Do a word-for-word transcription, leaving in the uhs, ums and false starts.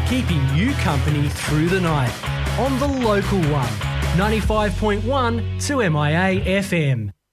keeping you company through the night on the local one, ninety-five point one two M I A F M.